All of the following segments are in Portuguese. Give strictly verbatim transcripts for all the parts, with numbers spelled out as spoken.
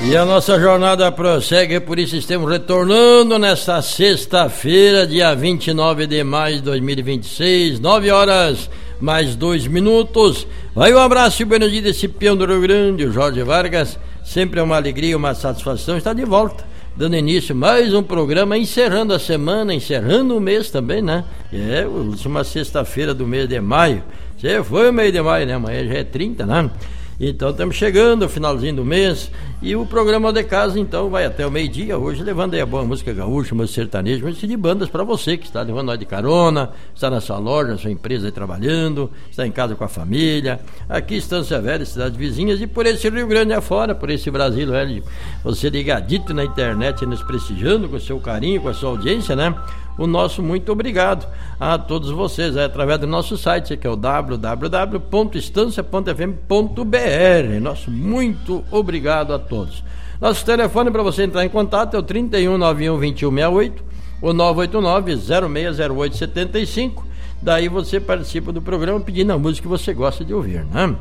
E a nossa jornada prossegue, por isso estamos retornando nesta sexta-feira, dia vinte e nove de maio de dois mil e vinte e seis, nove horas mais dois minutos. Vai um abraço e bom dia desse peão do Rio Grande, o Jorge Vargas. Sempre é uma alegria, uma satisfação estar de volta, dando início a mais um programa, encerrando a semana, encerrando o mês também, né? É, a última sexta-feira do mês de maio. Já foi o mês de maio, né? Amanhã já é trinta, né? Então estamos chegando ao finalzinho do mês e o programa de casa então vai até o meio-dia hoje, levando aí a boa música gaúcha, música sertaneja, música de bandas para você que está levando nós de carona, está na sua loja, na sua empresa aí trabalhando, está em casa com a família, aqui Estância Velha, cidades vizinhas e por esse Rio Grande afora, por esse Brasil velho, você ligadito na internet nos prestigiando com o seu carinho, com a sua audiência, né? O nosso muito obrigado a todos vocês, é, através do nosso site, que é o w w w ponto estância ponto f m ponto b r. Nosso muito obrigado a todos. Nosso telefone para você entrar em contato é o trinta e um, nove um, vinte e um, sessenta e oito ou nove oito nove, zero seis zero oito, sete cinco. Daí você participa do programa pedindo a música que você gosta de ouvir, né?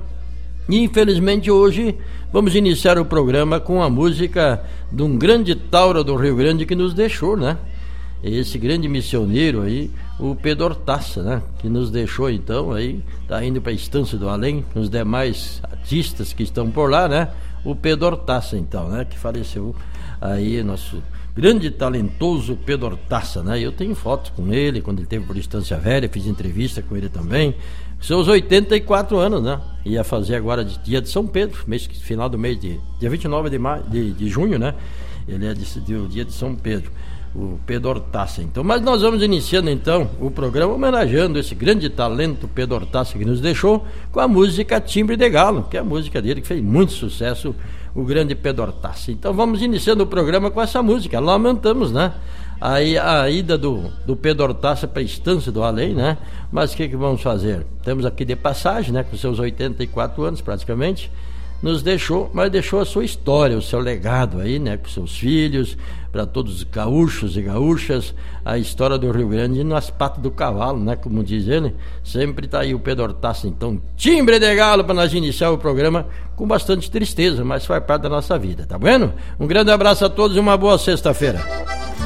E infelizmente hoje vamos iniciar o programa com a música de um grande tauro do Rio Grande que nos deixou, né? Esse grande missioneiro aí, o Pedro Hortaça, né? Que nos deixou então aí, tá indo para a Estância do Além, com os demais artistas que estão por lá, né? O Pedro Hortaça então, né? Que faleceu aí, nosso grande talentoso Pedro Hortaça, né? Eu tenho fotos com ele, quando ele esteve por Estância Velha, fiz entrevista com ele também. Seus oitenta e quatro anos, né? Ia fazer agora de dia de São Pedro, mês, final do mês de dia vinte e nove de, maio, de, de junho, né? Ele é de, de, o dia de São Pedro, o Pedro Hortaça, então. Mas nós vamos iniciando então o programa homenageando esse grande talento Pedro Hortaça que nos deixou com a música Timbre de Galo, que é a música dele que fez muito sucesso, o grande Pedro Hortaça. Então vamos iniciando o programa com essa música. Lamentamos, né? Aí a ida do, do Pedro Hortaça para a Estância do Além, né? Mas o que, que vamos fazer? Temos aqui de passagem, né? Com seus oitenta e quatro anos praticamente, nos deixou, mas deixou a sua história, o seu legado aí, né? Com seus filhos, para todos os gaúchos e gaúchas, a história do Rio Grande nas patas do cavalo, né? Como diz ele, sempre tá aí o Pedro Hortaça, então, timbre de galo para nós iniciar o programa com bastante tristeza, mas faz parte da nossa vida, tá vendo? Um grande abraço a todos e uma boa sexta-feira.